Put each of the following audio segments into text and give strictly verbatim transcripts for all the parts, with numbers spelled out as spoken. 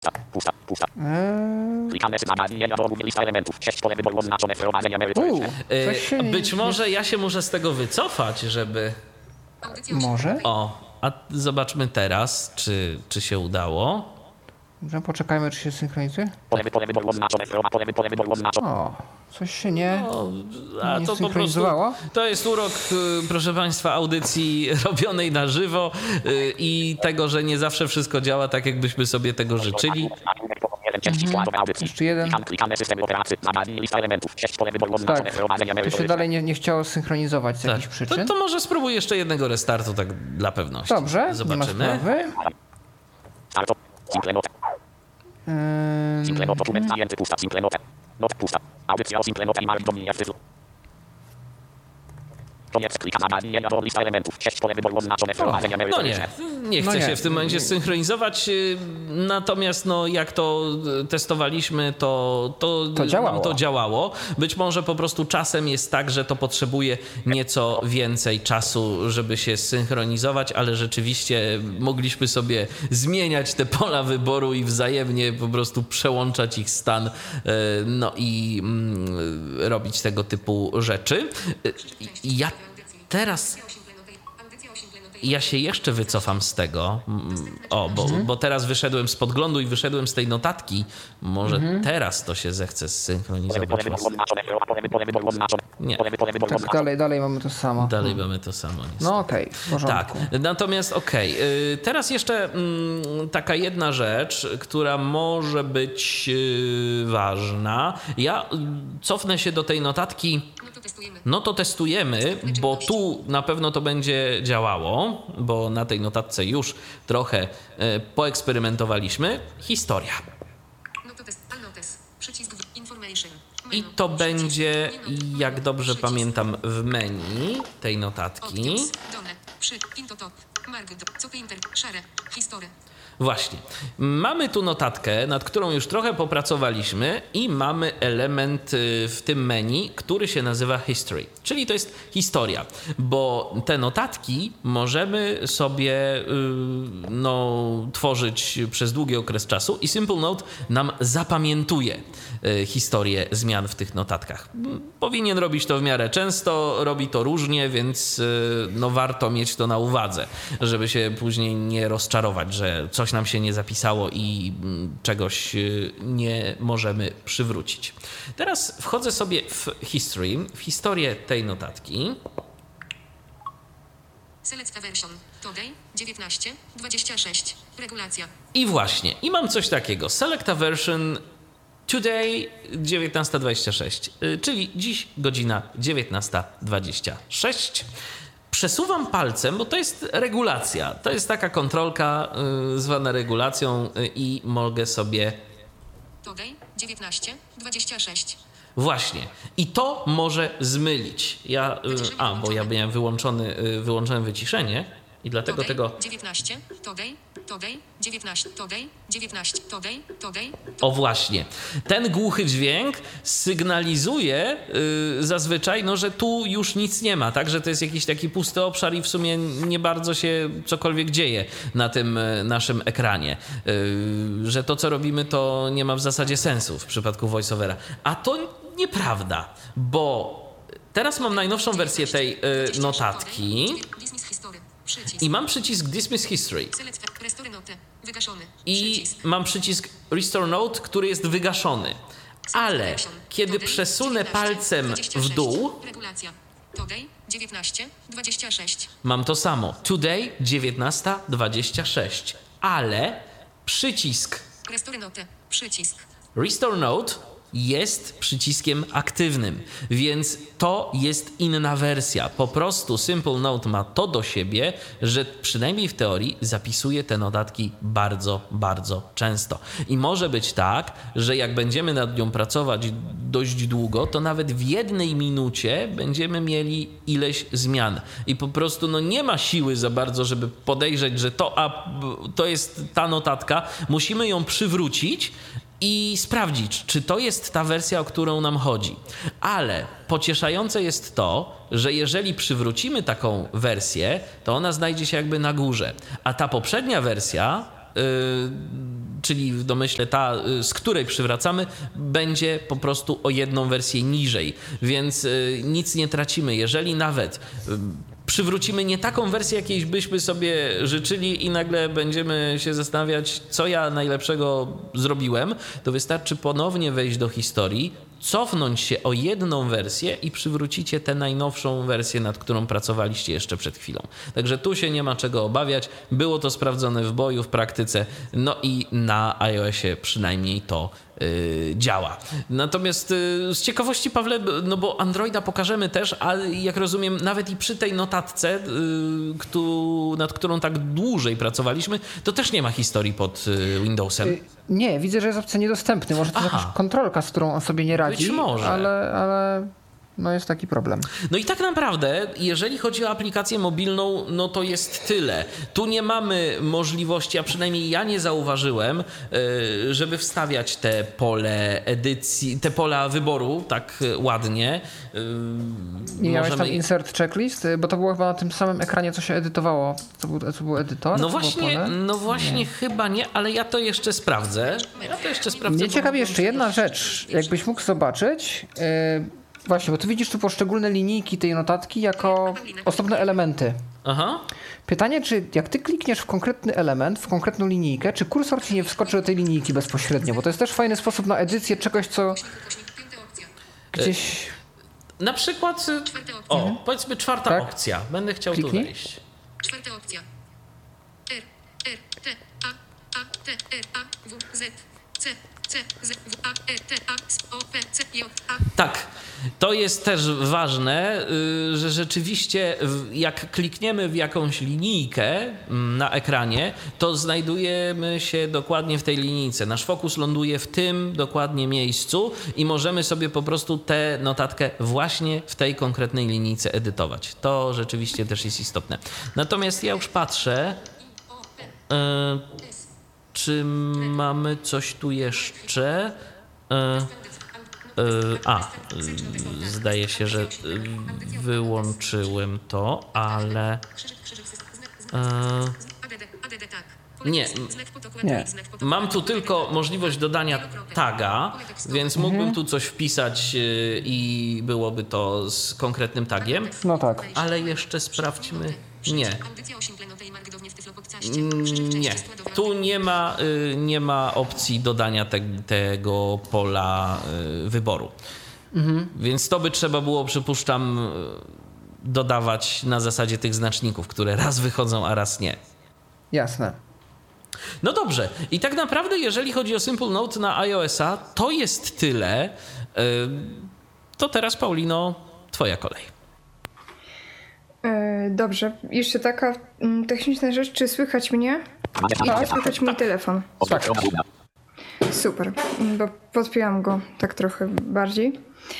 Pusta, pusta. Eee, Klikane zamawiania do ogólnie lista elementów. Sześć pole wyboru oznaczone wprowadzenia merytoryczne. u, coś się nie- Być może ja się muszę z tego wycofać, żeby... Może? O, a zobaczmy teraz, czy, czy się udało. Dobrze, poczekajmy, czy się synchronizuje. Pole, pole wyboru oznaczone wprowadzenia pole, pole wyboru oznaczone. O, coś się nie... O, a Nie to po prostu synchronizowało? to jest urok, y, proszę Państwa, audycji robionej na żywo y, i tego, że nie zawsze wszystko działa tak, jakbyśmy sobie tego życzyli. Jeszcze jeden. Klikane systemy operacji. Zamawianie lista elementów. Sześć pole wyboru oznaczone Tak, wprowadzenia to się merytoryczne. dalej nie, nie chciało synchronizować z jakichś To, przyczyn. to może spróbuj jeszcze jednego restartu, tak dla pewności. Dobrze, nie ma Zobaczymy. sprawy. Starto. Simple note. Eee, Simple note. Dokument zajęty. Pusta. Simple note. Not pusta. Audycja o simple note i mark dominia wstydu. Koniec. Klika zamawiania do lista elementów. Sześć pole wyboru oznaczone wprowadzenia No nie, merytoryczne. nie chce No nie. się w tym momencie synchronizować, y, natomiast no, jak to y, testowaliśmy, to, to, To działało. nam to działało. Być może po prostu czasem jest tak, że to potrzebuje nieco więcej czasu, żeby się synchronizować, ale rzeczywiście mogliśmy sobie zmieniać te pola wyboru i wzajemnie po prostu przełączać ich stan, y, no i mm, robić tego typu rzeczy. Y, Ja teraz ja się jeszcze wycofam z tego. Mm, O, bo, bo teraz wyszedłem z podglądu i wyszedłem z tej notatki. Może teraz to się zechce Pole zsynchronizować. wyboru oznaczone. Pole wyboru oznaczone. Nie. Pole pole wyboru tak, oznaczone. dalej, dalej mamy to samo. Dalej mamy to samo. Niestety. No okej, w porządku. Tak, natomiast okej, y, teraz jeszcze mm, taka jedna rzecz, która może być y, ważna. Ja y, cofnę się do tej notatki. No to testujemy, bo tu na pewno to będzie działało, bo na tej notatce już trochę e, poeksperymentowaliśmy. Historia. I to będzie, jak dobrze pamiętam, w menu tej notatki. Właśnie. Mamy tu notatkę, nad którą już trochę popracowaliśmy i mamy element y, w tym menu, który się nazywa History, czyli to jest historia, bo te notatki możemy sobie y, no, tworzyć przez długi okres czasu i Simple Note nam zapamiętuje y, historię zmian w tych notatkach. Powinien robić to w miarę często, robi to różnie, więc y, no, warto mieć to na uwadze, żeby się później nie rozczarować, że coś nam się nie zapisało i mm, czegoś y, nie możemy przywrócić. Teraz wchodzę sobie w history, w historię tej notatki. Select a version. Today dziewiętnaście dwadzieścia sześć. Regulacja. I właśnie, i mam coś takiego. Select a version today dziewiętnasta dwadzieścia sześć, y, czyli dziś godzina dziewiętnasta dwadzieścia sześć. Przesuwam palcem, bo to jest regulacja. To jest taka kontrolka y, zwana regulacją y, i mogę sobie... Today dziewiętnaście dwadzieścia sześć. Właśnie. I to może zmylić. Ja... Y, a, bo ja miałem wyłączony, y, wyłączone wyciszenie i dlatego Today tego... dziewiętnaście. Today. Today dziewiętnaście. Today dziewiętnaście. Today. Today. O właśnie. Ten głuchy dźwięk sygnalizuje y, zazwyczaj, no, że tu już nic nie ma, tak? Że to jest jakiś taki pusty obszar i w sumie nie bardzo się cokolwiek dzieje na tym y, naszym ekranie. Y, że to, co robimy, to nie ma w zasadzie sensu w przypadku VoiceOvera. A to nieprawda, bo teraz mam najnowszą wersję tej y, notatki Dismiss history. Przycisk. i mam przycisk Dismiss History. Select restore note. Wygaszony. I Przycisk. mam przycisk Restore Note, który jest wygaszony. Ale kiedy przesunę palcem w dół, Regulacja. Today dziewiętnaście dwadzieścia sześć. mam to samo. Today dziewiętnasta dwadzieścia sześć. Ale przycisk Restore note. Przycisk. Restore Note jest przyciskiem aktywnym, więc to jest inna wersja. Po prostu Simple Note ma to do siebie, że przynajmniej w teorii zapisuje te notatki bardzo, bardzo często. I może być tak, że jak będziemy nad nią pracować dość długo, to nawet w jednej minucie będziemy mieli ileś zmian. I po prostu no, nie ma siły za bardzo, żeby podejrzeć, że to, a, to jest ta notatka. Musimy ją przywrócić i sprawdzić, czy to jest ta wersja, o którą nam chodzi. Ale pocieszające jest to, że jeżeli przywrócimy taką wersję, to ona znajdzie się jakby na górze. A ta poprzednia wersja, yy, czyli w domyśle ta, z której przywracamy, będzie po prostu o jedną wersję niżej, więc nic nie tracimy. Jeżeli nawet przywrócimy nie taką wersję, jakiejś byśmy sobie życzyli i nagle będziemy się zastanawiać, co ja najlepszego zrobiłem, to wystarczy ponownie wejść do historii, cofnąć się o jedną wersję i przywrócicie tę najnowszą wersję, nad którą pracowaliście jeszcze przed chwilą. Także tu się nie ma czego obawiać. Było to sprawdzone w boju, w praktyce, no i na iOSie przynajmniej to yy, działa. Natomiast yy, z ciekawości, Pawle, no bo Androida pokażemy też, ale jak rozumiem, nawet i przy tej notatce, yy, któ- nad którą tak dłużej pracowaliśmy, to też nie ma historii pod yy, Windowsem. Y, Nie, widzę, że jest opcja niedostępny. Może to jest Aha. jakaś kontrolka, z którą on sobie nie radzi. Być może. Ale, ale no jest taki problem. No i tak naprawdę, jeżeli chodzi o aplikację mobilną, no to jest tyle. Tu nie mamy możliwości, a przynajmniej ja nie zauważyłem, yy, żeby wstawiać te pole edycji, te pola wyboru tak ładnie. Yy, Nie miałeś możemy- tam insert checklist? Y, Bo to było chyba na tym samym ekranie, co się edytowało. Co był, co był edytor? No Co było właśnie, pole? no właśnie Nie. chyba nie, ale ja to jeszcze sprawdzę. Ja to jeszcze sprawdzę. Mnie bo- ciekawi jeszcze jedna rzecz. Jakbyś mógł zobaczyć... Yy, właśnie, bo ty widzisz tu poszczególne linijki tej notatki jako osobne elementy. Aha. Pytanie, czy jak ty klikniesz w konkretny element, w konkretną linijkę, czy kursor ci nie wskoczy do tej linijki bezpośrednio? Bo to jest też fajny sposób na edycję czegoś, co Piąta opcja. gdzieś... Na przykład, Czwarta opcja. o, powiedzmy czwarta Tak. opcja. Będę chciał Kliknij. tu wejść. Czwarta opcja. R, R, T, A, A, T, R, A, W, Z, C, C, Z, W, A, E, T, A, S, O, P, C, J, A. Tak, to jest też ważne, y, że rzeczywiście w- jak klikniemy w jakąś linijkę mm, na ekranie, to znajdujemy się dokładnie w tej linijce. Nasz fokus ląduje w tym dokładnie miejscu i możemy sobie po prostu tę notatkę właśnie w tej konkretnej linijce edytować. To rzeczywiście też jest istotne. Natomiast ja już patrzę, y, czy mamy coś tu jeszcze. Y, Yy, a, yy, zdaje się, że yy, wyłączyłem to, ale yy, A D D, A D D, tak. nie, Znak potoku, Nie. znak potoku. mam tu tylko możliwość dodania taga, więc mógłbym tu coś wpisać yy, i byłoby to z konkretnym tagiem, No tak. ale jeszcze sprawdźmy. Nie, Audycja oświetlenowej markdownie w tyflo podcaście. Mm, nie. Tu nie ma, y, nie ma opcji dodania te, tego pola y, wyboru. Więc to by trzeba było, przypuszczam, y, dodawać na zasadzie tych znaczników, które raz wychodzą, a raz nie. Jasne. No dobrze. I tak naprawdę, jeżeli chodzi o Simple Note na iOS-a, to jest tyle. Y, to teraz, Paulino, twoja kolej. E, Dobrze, jeszcze taka mm, techniczna rzecz, czy słychać mnie? I czy słychać mój telefon? Oznacz strona główna. Super, mm, bo podpięłam go tak trochę bardziej,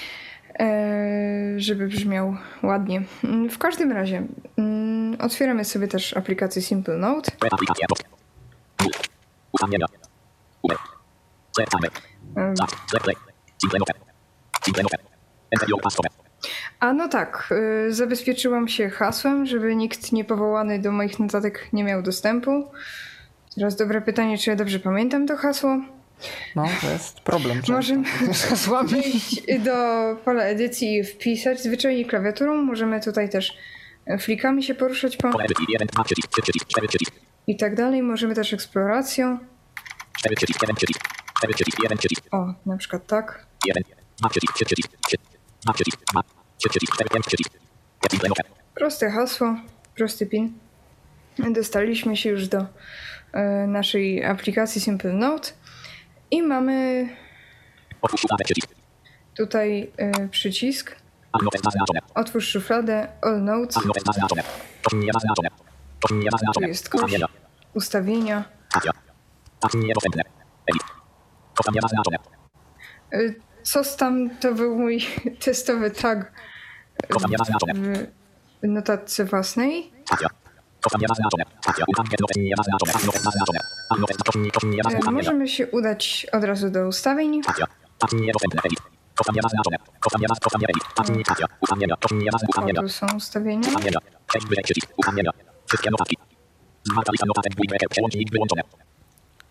e, żeby brzmiał ładnie. Mm, W każdym razie, mm, otwieramy sobie też aplikację Simple Note. Aplikacja. Ustawienia. Uber. Set timer. E, Start. Select play. Simple note. Simple note. Enter your password. A no tak, e, zabezpieczyłam się hasłem, żeby nikt niepowołany do moich notatek nie miał dostępu. Teraz dobre pytanie, czy ja dobrze pamiętam to hasło? No, to jest problem. często. Możemy Z hasłami. wejść do pola edycji i wpisać zwyczajnie klawiaturą. Możemy tutaj też flikami się poruszać po Pole edycji. jeden, dwa, przycisk, trzy przycisk, cztery przycisk, i tak dalej. Możemy też eksploracją. cztery przycisk, jeden przycisk, cztery przycisk, jeden przycisk, O, na przykład tak. jeden, dwa przycisk, trzy przycisk, trzy, dwa przycisk, dwa, trzy przycisk, cztery, pięć przycisk. Simple note. Proste hasło, prosty pin. Dostaliśmy się już do e, naszej aplikacji Simple Note i mamy Otwórz szufladę przycisk. tutaj e, przycisk. All notes zaznaczone. Otwórz szufladę All Notes. All notes zaznaczone. To nie zaznaczone. To nie Tu zaznaczone. jest kość. Ustawienia. Ustawienia. Stacja. Stacja niedostępne. Edit. To nie zaznaczone. E, Co tam to był mój testowy tag To nie zaznaczone. w notatce własnej. Stacja. To nie zaznaczone. Stacja. Ustawienia notes nie zaznaczone. All notes zaznaczone. All notes to nie to nie E, zaznaczone. Możemy się udać od razu do ustawień. Stacja. Stacja niedostępne. Edit. To nie zaznaczone. To nie zaznaczone. To nie edit. Stacja. Stacja. Ustawienia. To nie O, zaznaczone. tu są ustawienia. Ustawienia. Sześć wyżej przycisk. Ustawienia. Wszystkie notatki. Zmarka lista notatek. Dwójkę. Przełącznik wyłączone.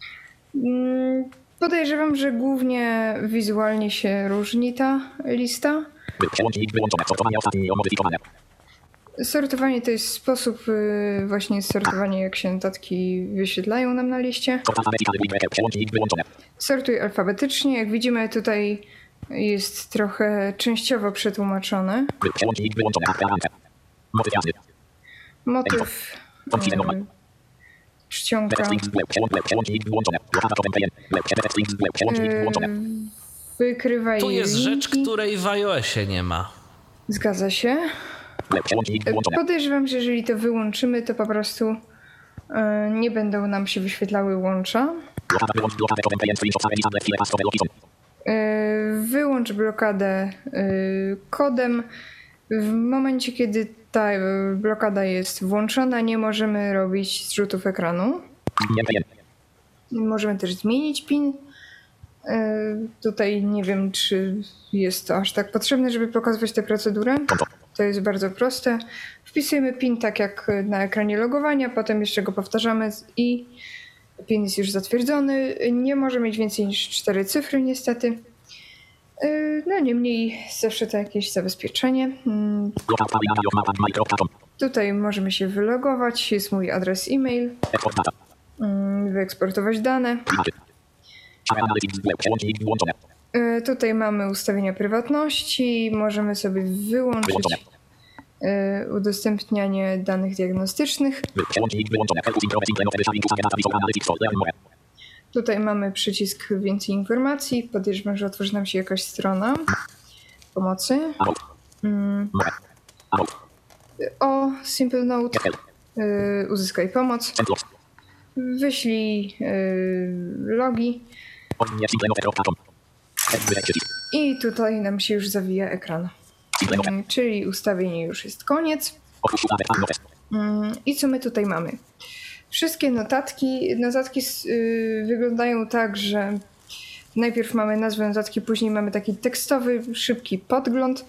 Mm, Podejrzewam, że głównie wizualnie się różni ta lista. Przełącznik wyłączone. Sortowanie ostatni omodyfikowane. Sortowanie to jest sposób y, właśnie sortowania, jak się notatki wyświetlają nam na liście. Przełącznik wyłączone. Sortuj alfabetycznie. Jak widzimy, tutaj jest trochę częściowo przetłumaczone. Przełącznik wyłączone. Motyw jazdy. Motyw y, czcionka. Przełącznik wyłączone. Przełącznik wyłączone. Y, Wykrywaj Tu jest rzecz, linki. której w iOSie nie ma. Zgadza się. Przełącznik wyłączone. Podejrzewam, że jeżeli to wyłączymy, to po prostu y, nie będą nam się wyświetlały łącza. Blokada wyłącz blokadę kodem klient screenshot same listable chwile paskowe logi są. Y, Wyłącz blokadę y, kodem. W momencie, kiedy ta y, blokada jest włączona, nie możemy robić zrzutów ekranu. Nie klient. Możemy też zmienić PIN. Y, Tutaj nie wiem, czy jest to aż tak potrzebne, żeby pokazywać tę procedurę. Konto. To jest bardzo proste. Wpisujemy PIN tak jak na ekranie logowania, potem jeszcze go powtarzamy i PIN jest już zatwierdzony. Nie może mieć więcej niż cztery cyfry niestety. Yy, No niemniej zawsze to jakieś zabezpieczenie. Mm, Blokada mapa micro.com. Tutaj możemy się wylogować, jest mój adres e-mail, Export data. mm, wyeksportować dane. Znaczy. Share analytics. Przełącznik wyłączone. Yy, Tutaj mamy ustawienia prywatności, możemy sobie wyłączyć Wyłączone. yy, udostępnianie danych diagnostycznych. Przełącznik wyłączone. Help improve simple nowe wyszami ustawienia data visual analytics for learn more. Tutaj mamy przycisk więcej informacji. Podejrzewam, że otworzy nam się jakaś strona pomocy. About. Mm, More. About. O Simple Note. Get help. Yy, uzyskaj pomoc. Send logs. Wyślij yy, logi. Odnie simple nowe.com. Exit przycisk. I tutaj nam się już zawija ekran. Simple nowe. Mm, Czyli ustawienie już jest koniec. Opuść ustawę pan nowe. Mm, I co my tutaj mamy? Wszystkie notatki, notatki yy, wyglądają tak, że najpierw mamy nazwę notatki, później mamy taki tekstowy, szybki podgląd.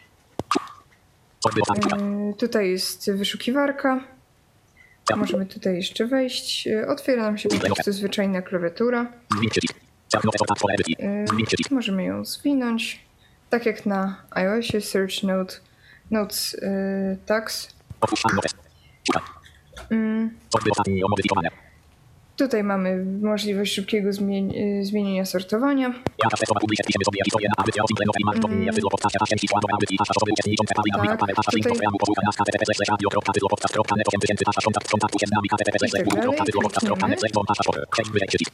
Odby ostatni. Yy, Tutaj jest wyszukiwarka. Możemy tutaj jeszcze wejść. Yy, Otwiera nam się po prostu zwyczajna klawiatura. Zwin przycisk. Search nowe kontact for edycji. Yy, Zwin przycisk. Możemy ją zwinąć. Tak jak na iOSie, Search Note, Notes yy, Tags. Opuść pan nowe. Szukaj. Yy, Odby ostatni omodyfikowane. Tutaj mamy możliwość szybkiego zmien- yy, zmienienia sortowania. Ja też testowa publicznie piszemy sobie historię na audycję o simple nowe i mam powinien wydło podcaście hashem ścisła nowe audycji hasza osoby uczestniczące w kabli Tak, parę hasza link do tutaj- programu posłucha nas http slash radio kropka tyzlo podcast kropka net osiem tysięcy hasza kontakt kontaktu się z nami http slash I tak www kropka dalej, tyzlo podcast kropka net slash dom hasza szopy. Cześć wyżej przycisk.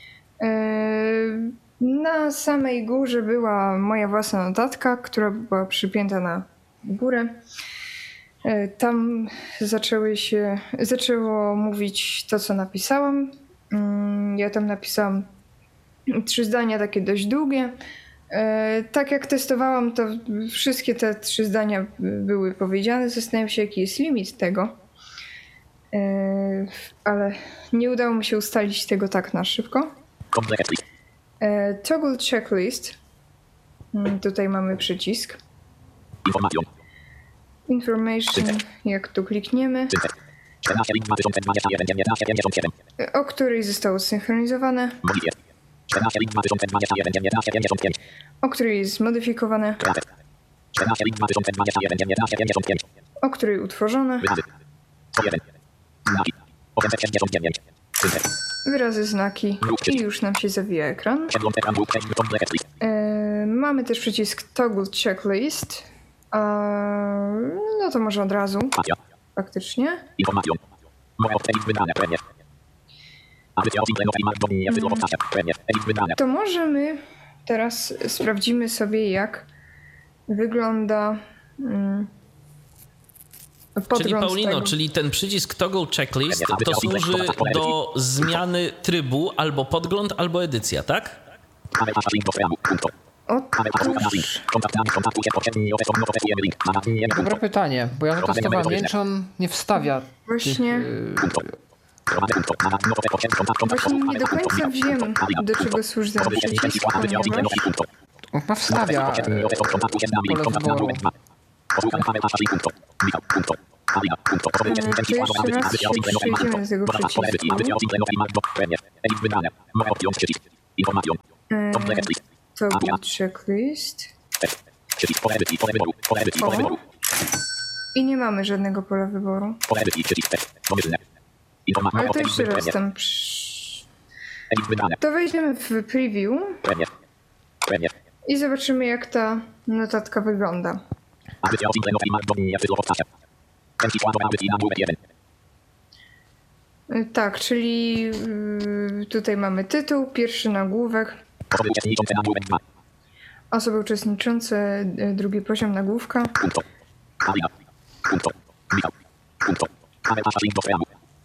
Yy, Na samej górze była moja własna notatka, która była przypięta na górę. Yy, Tam zaczęły się, zaczęło mówić to, co napisałam. Yy, Ja tam napisałam trzy zdania, takie dość długie. Yy, Tak jak testowałam, to wszystkie te trzy zdania były powiedziane. Zastanawiam się, jaki jest limit tego. Yy, Ale nie udało mi się ustalić tego tak na szybko. Komplet list. E, Toggle checklist. Mm, Tutaj mamy przycisk. Informacją. Information, jak tu klikniemy, Syntek. czternaście link dwa tysiące dwadzieścia jeden dziewiętnaście pięćdziesiąt siedem. e, o której zostało zsynchronizowane, Modifie. czternaście link dwa tysiące dwadzieścia jeden dziewiętnaście pięćdziesiąt pięć. o której jest zmodyfikowane, Kreatyw. czternaście link dwa tysiące dwadzieścia jeden dziewiętnaście pięćdziesiąt pięć. o której utworzone, Wyrazy. sto jeden. Znaki. osiemset sześćdziesiąt dziewięć. Syntek. wyrazy, znaki i już nam się zawija ekran. Przegląd ekran lub przejdź komplet list. E, Mamy też przycisk Toggle checklist. A, no to może od razu, Spacja. faktycznie. Informacją. Mogę odczynić wybrane premie. Audycja o simple nowe i mam powinien wydło podcaście. Premie. Edit wybrane. To może my teraz sprawdzimy sobie, jak wygląda mm, podgląd Czyli Paulino, tego. czyli ten przycisk toggle checklist to służy do zmiany trybu albo podgląd, albo edycja, tak? Mamy hasza link do programu. Punkto. Mamy posłucha nas link. Otóż Kontakt nami kontaktu się poprzedni o no testujemy link. Mamy nie Dobre punkto. pytanie, bo ja to testowałem, nie wiem, czy on nie wstawia właśnie, tych, Punkto. Prowadzę punkto. Mamy no poprzedni kontakt kontakt. właśnie nie do końca wiem, do czego służy ten przycisk, ponieważ on ma wstawia e, pole wyboru. Posłucham mamy hasza link. Punkto. Witam. Punkto. Alina. Punto. to jeszcze raz się przejdziemy do tego przycisku. Edit wydane. Moja opcją przycisk. Informacją. Eee, to był checklist. Przycisk pole edycji, pole wyboru, pole edycji, pole O. wyboru. I nie mamy żadnego pola wyboru. Pole edycji, przycisk tekst. Domyślne. Informacja Ale o to jeszcze edit raz premier. tam... przy- Edit wydane. To wejdziemy w preview Premier. Premier. i zobaczymy, jak ta notatka wygląda. Audycja Osimpleno i Magdonia Fydło powtarza. Części składowe audycji nagłówek jeden. E, Tak, czyli yy, tutaj mamy tytuł, pierwszy nagłówek, Osoby uczestniczące nagłówek dwa. osoby uczestniczące, y, drugi poziom nagłówka. Punto. Alina. Punto. Witam. Punto. Paweł Pasza link do streamu.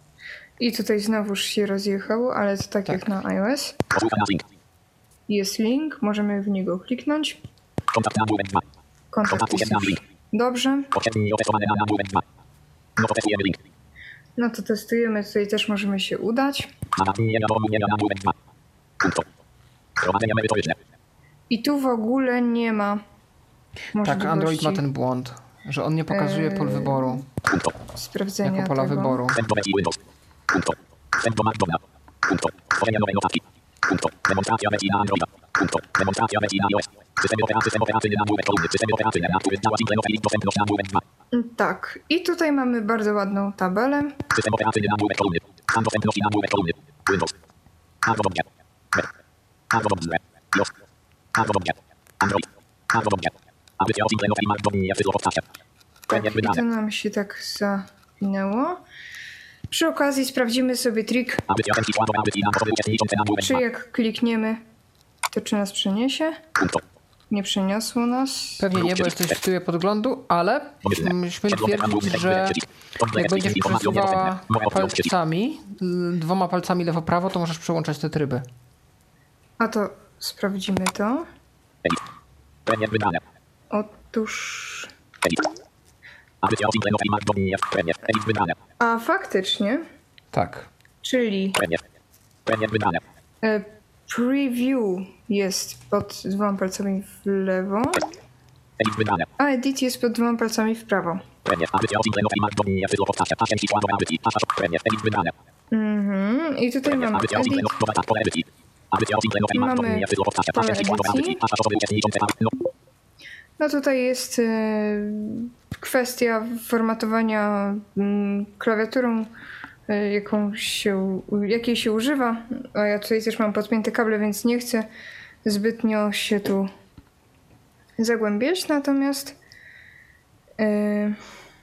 I tutaj znowuż się rozjechało, ale to tak jak na iOS. Posłuchaj nas link. Jest link, możemy w niego kliknąć. Kontakt nagłówek dwa. Kontakt Kontaktuj się jest z nami już link. dobrze. Potrzebni otestowane na nagłówek dwa. No to testujemy link. No to testujemy, tutaj też możemy się udać. Namawianie wiadomo nie na nagłówek dwa. Punto. Prowadzenie merytoryczne. I tu w ogóle nie ma możliwości Tak, Android ma ten błąd, że on nie pokazuje pol Eee, wyboru Punto. sprawdzenia jako pola tego. wyboru. Wstęp do wersji Windows. Punto. Wstęp do Macdona. Punto. Tworzenie nowej notatki. Punto. Demonstracja wersji na Androida. Punto. Demonstracja wersji na iOS. Systemy operacyjne, system operacyjny nagłówek kolumny. Systemy operacyjne, na których działa Simple Note i dostępność nagłówek dwa. Tak, i tutaj mamy bardzo ładną tabelę. System operacyjny nagłówek kolumny. Stan dostępności nagłówek kolumny. Windows. Hardware object. Web. Hardware object. iOS. Hardware object. Android. Hardware object. Audycja Simple Note i Macdonia Fydło powtarza. Tak, Premier i to wydane. nam się tak zawinęło. Przy okazji sprawdzimy sobie trik, Audycja części składowe audycji na osoby uczestniczące nagłówek czy dwa. jak klikniemy, to czy nas przeniesie. Punto. Nie przeniosło nas. Pewnie nie, bo jesteś w trybie podglądu, ale myśmy twierdzić, że jak będziesz przesuwała palcami, y, dwoma palcami lewo-prawo, to możesz przełączać te tryby. A to sprawdzimy to. Edit. Premier wydane. Otóż... Edit. Audycja Simple Note i Macdonia Premier. Edit wydane. A faktycznie, Tak. czyli Premier. Premier wydane. e, preview jest pod dwoma palcami w lewo, Edit wydane. a edit jest pod dwoma palcami w prawo. Premier. Audycja Simple Note i Macdonia Fydło powtarza. A części składowe audycji. Pasza. Premier. Edit wydane. Mhm. I tutaj Premier. mamy Audycja edit. Simple Note. Nowa tak, pole edycji. Audycja Simple Note i Mamy Macdonia Fydło powtarza. A pole części składowe edycji. audycji. Pasza. Osoby uczestniczące. No. No tutaj jest e, kwestia formatowania mm, klawiaturą, e, jaką się, jakiej się używa. A ja tutaj też mam podpięte kable, więc nie chcę zbytnio się tu zagłębiać. Natomiast e,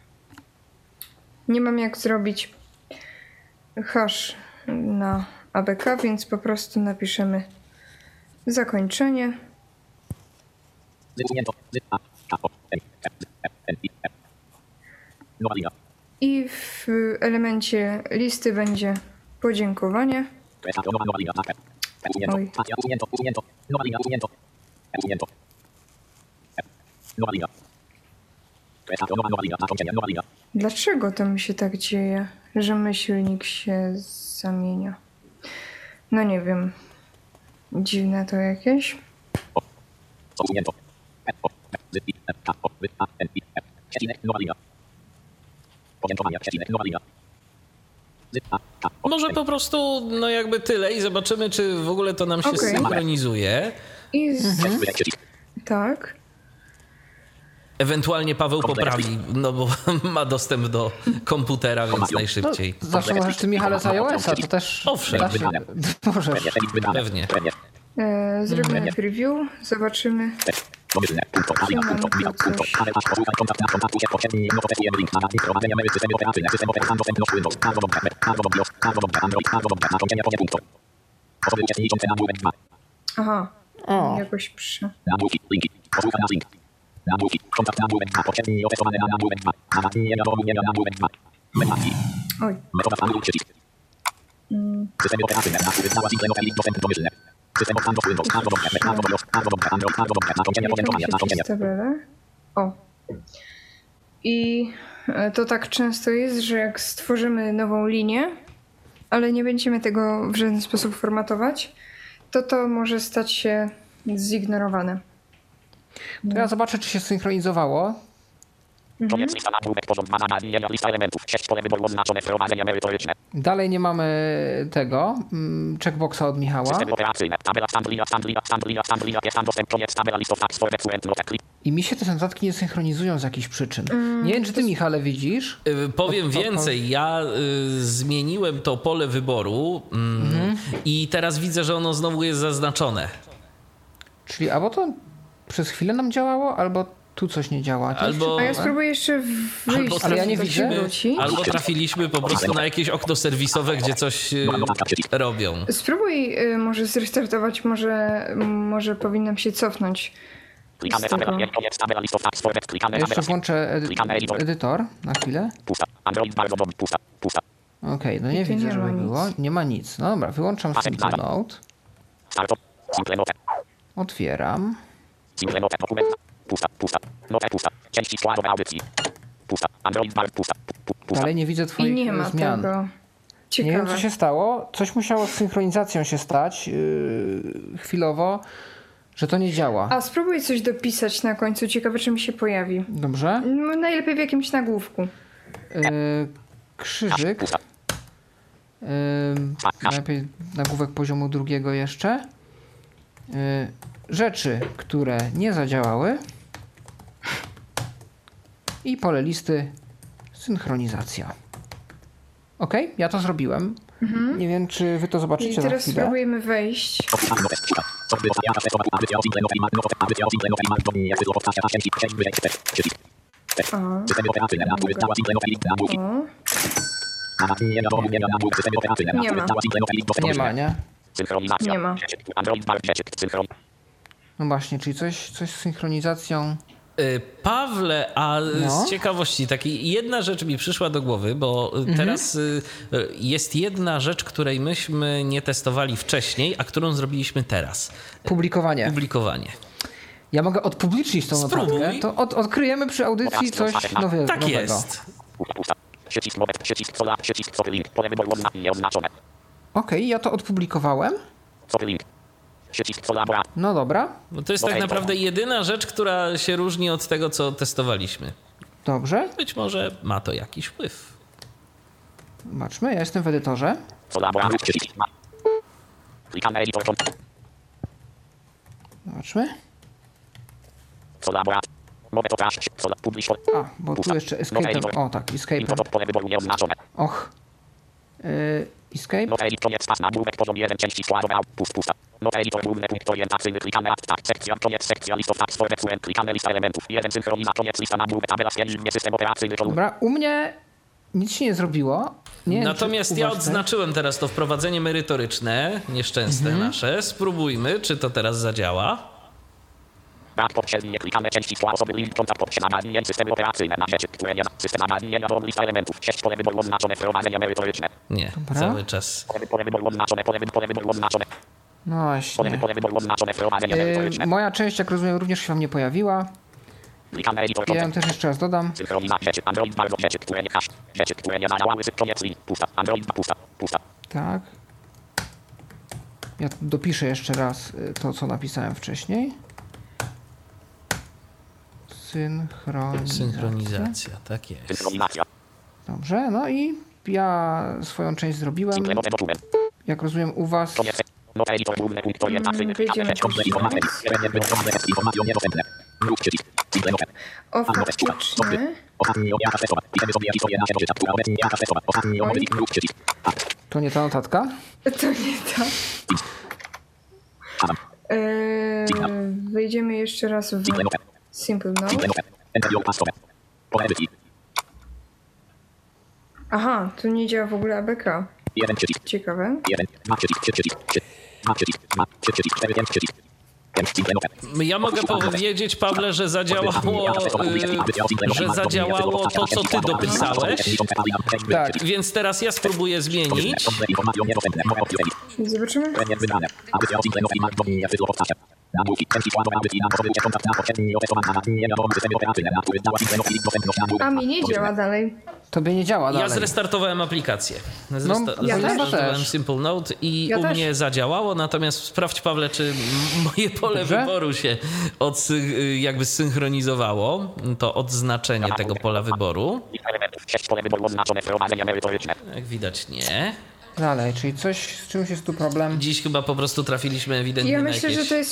nie mam jak zrobić hash na A B K, więc po prostu napiszemy zakończenie. Zysunięto. Zys. A. A. O. N. F. N. I. F. Nowa linia. I w elemencie listy będzie podziękowanie. Kreacja. Nowa, nowa linia. Tak. Usunięto. Oj. Stacja. Usunięto. Usunięto. Nowa linia. Usunięto. Usunięto. F. Nowa linia. Kreacja. Nowa, nowa linia. Zakończenie. Nowa linia. Dlaczego to mi się tak dzieje, że myślnik się zamienia? No nie wiem. Dziwne to jakieś. O. Co usunięto. F. O. F. Z. I. F. K. O. Wy. A. N. I. F. Przecinek. Nowa linia. Podziękowania. Przecinek. Nowa linia. Z. A. K. O. Może N. po prostu no jakby tyle i zobaczymy, czy w ogóle to nam się Okej. synchronizuje. I z... Tekst. Wyjść. Przycisk. tak. Ewentualnie Paweł poprawi, no bo ma dostęp do komputera, więc No, najszybciej. zawsze możesz ty, Michale, z iOS-a, to też Owszem. da się. Możesz. Premier. Edit wydane. Pewnie. Premier. E, zrobimy preview. Zobaczymy. Tekst. Domyślne. Punto. Alina. Punto. Witam. Punto. Ale patrz. Posłuchaj. Kontakt. Na kontaktu się. Potrzebni. No to testujemy link. Na nazwij. Prowadzenia mery. Systemy operacyjne. System operacyjny. Dostępność Windows. Hardware object. Hardware object. Hardware object. Android. Hardware object. Zakończenie. Podzie. Punto. Osoby uczestniczące nagłówek dwa. Aha. O. Jakoś przy... Nagłówki. Linki. Posłuchaj nas link. Nagłówki. Kontakt nagłówek dwa. Potrzebni. Otestowane na nagłówek dwa. Namawianie wiadomo nie na nagłówek dwa. Metaki. Oj. Metoda stanu. Przycisk. Systemy operacyjne. Na których działa Simple Note. Link. Dostęp domyślny. System of Windows. Hardware object. Hardware object. Hardware object. Android. Hardware object. Zakończenie. Podziękowania. Zakończenie. tabelę. O. I e, to tak często jest, że jak stworzymy nową linię, ale nie będziemy tego w żaden sposób formatować, to to może stać się zignorowane. To ja zobaczę, czy się synchronizowało. Koniec lista nagłówek, porząd badania, lista elementów, sześć pole wyboru oznaczone, wprowadzenia merytoryczne. Dalej nie mamy tego mm, checkboxa od Michała. Systemy operacyjne, tabela Standlia, Standlia, Standlia, Standlia, jest tam dostęp, koniec, tabela listów, fax, for referent, note, clip. I mi się te notatki nie synchronizują z jakichś przyczyn. Nie wiem, czy ty, Michale, widzisz? Y, Powiem więcej, ja y, zmieniłem to pole wyboru mm, mhm. i teraz widzę, że ono znowu jest zaznaczone. Czyli albo to przez chwilę nam działało, albo tu coś nie działa. To Albo- A ja spróbuję jeszcze wyjść, Albo Ale ja nie to się widzę. wróci. Albo trafiliśmy po prostu na jakieś okno serwisowe, gdzie coś y, robią. Spróbuj y, może zrestartować, może, może powinnam się cofnąć. Klikamy Z tego. tabela, koniec, tabela listów, fax, for referent, klikamy Ja jeszcze tabela, włączę edy- Klikamy editor. edytor na chwilę. pusta, Android bardzo dobrze, pusta, pusta, Okej, no nie tu widzę, nie żeby ma nic. było. Nie ma nic. No dobra, wyłączam Pasek Simple nada. Note. starto, simple note, Otwieram. simple note, dokument, pusta, pusta, note, pusta, części składowe audycji, pusta, Android bardzo pusta, pu- pu- pusta, Ale nie widzę I twoich nie ma zmian. tego. Nie wiem, Ciekawe. co się stało. Coś musiało z synchronizacją się stać yy, chwilowo, że to nie działa. A spróbuj coś dopisać na końcu. Ciekawe, czy mi się pojawi. Dobrze. No, najlepiej w jakimś nagłówku. Yy, krzyżyk. pusta, Yy, najlepiej nagłówek poziomu drugiego jeszcze. Yy, rzeczy, które nie zadziałały. I pole listy synchronizacja. Ok, ja to zrobiłem. Nie wiem, czy wy to I zobaczycie za teraz chwilę. spróbujemy wejść. opisany notes, pusta, sobie osaja, testowa, audycja, simple note, imag, note, audycja, simple note, imag, doni, jak wyzło, powtarza, części, część, wyjść, tekst, przycisk, tekst, O, systemy operacyjne, nagłówek, cała, simple note, list, nagłówki, o. aha, nie wiadomo, nie ma nagłówek, systemy operacyjne, Nie nagłówek, ma. cała, simple note, list, Nie ma, dostępny, nie? synchronizacja, Nie ma. Android bardzo synchron, No właśnie, czyli coś, coś z synchronizacją. Y, Pawle, a No. z ciekawości takiej jedna rzecz mi przyszła do głowy, bo y, teraz y, y, jest jedna rzecz, której myśmy nie testowali wcześniej, a którą zrobiliśmy teraz. Publikowanie. Publikowanie. Ja mogę odpublicznić tą Spróbuj. notatkę. To od, odkryjemy przy audycji coś nowe, Tak nowego. jest. pusta, pusta, przycisk, nowe, przycisk, sola, przycisk, copy link, pole wyboru, ozna- nieoznaczone, Okej, ja to odpublikowałem. copy link, przycisk, sola, bra, No dobra, Bo to jest Okej, tak to- naprawdę jedyna rzecz, która się różni od tego, co testowaliśmy. dobrze. Być może ma to jakiś wpływ. Zobaczmy, ja jestem w edytorze. sola, bra, przycisk, ma, klikamy editor, kont- Zobaczmy. sola, bra, nowe, to trash, sola, publish, A, bo tu jeszcze escape. O tak, escape. info, to pole wyboru, nieoznaczone, Och. Yy, escape. nowe, edit, koniec, pas, nagłówek, poziom jeden, części składowe, au- pust, pusta, nowe, editor, główny punkt orientacyjny, klikamy add, tak, sekcja, koniec, sekcja, listów, fax, for referent, klikamy lista elementów, jeden, synchroniza, koniec, lista, nagłówek, tabela, stwierdzenie, system operacyjny, kolumn, Dobra, u mnie nic się nie zrobiło. Nie wiem, Natomiast czy ja u was też. odznaczyłem teraz to wprowadzenie merytoryczne, nieszczęsne nasze. Spróbujmy, czy to teraz zadziała. brak poprzednie, klikamy części skład, osoby, link, kontakt, poprzednie, systemy operacyjne, na rzeczy, które nie, system nagadnienia, lista elementów, sześć pole wyboru, oznaczone, wprowadzenia merytoryczne, Nie, Dobra. cały czas. pole, pole wyboru, oznaczone, pole, pole wyboru, oznaczone, No pole, właśnie. pole wyboru, oznaczone, wprowadzenia Yy, merytoryczne, moja część, jak rozumiem, również się wam nie pojawiła. klikamy editor, Ja ją content, też jeszcze raz dodam. synchronizacja, rzeczy, Android, bardzo, rzeczy, które nie, hash, rzeczy, które nie zadziałały, syp, koniec, link, pusta, Android, pusta, pusta, Tak. Ja tu dopiszę jeszcze raz y, to, co napisałem wcześniej. Synchronizacja. Synchronizacja, tak jest. synchronizacja, Dobrze, no i ja swoją część zrobiłem. simple nowe, dokument, Jak rozumiem, u was koniec, nowe, editor, główny punkt orientacyjny, klikamy Wyjdziemy rzecz, komplet, też. informacje, nie wyłączone, tekst, informacją niedostępne, lub przycisk, simple nowe, O, a nowe, pusta, stopy, faktycznie. ostatni objazd testowa, piszemy sobie historię naszego życia, która obecnie jazda testowa, ostatni omowy, lub przycisk, a, to nie ta notatka. To nie to. Adam, Yy, wejdziemy jeszcze raz w simple nowe, Simple simple Note. nowe, enter your pastowe, pole edycji, Aha, tu nie działa w ogóle A B K. jeden przycisk, Ciekawe. jeden, dwa przycisk, trzy przycisk, trzy, dwa przycisk, dwa, trzy przycisk, cztery, pięć przycisk, pięć, simple nowe, Ja mogę powiedzieć, Pawle, że zadziałało, y, że zadziałało to, co ty dopisałeś. Tak. Więc teraz ja spróbuję zmienić. informacją niedostępne, nowe opcje, I zobaczymy. premier wybrane, audycja o simple nowe i magdoni, jak wyzło powtarza, nagłówki, części składowe audycji, nam osoby, kontakt na poprzedni otestowana, nie wiadomo, systemy operacyjne, na który dała simple nowe i link dostępność, nagłówek, A mi nie działa dalej. Tobie nie działa Ja dalej. zrestartowałem aplikację. Zresta- ja zrestartowałem też. Simple Note i Ja u też. mnie zadziałało, natomiast sprawdź, Pawle, czy m- moje pole Dobrze. wyboru się od, jakby zsynchronizowało, to odznaczenie tego pola wyboru. Lista elementów. Sześć pole wyboru oznaczone. Wprowadzenia merytoryczne. Jak widać nie. Dalej, czyli coś, z czymś jest tu problem. Dziś chyba po prostu trafiliśmy ewidentnie Ja na myślę, jakieś... że to jest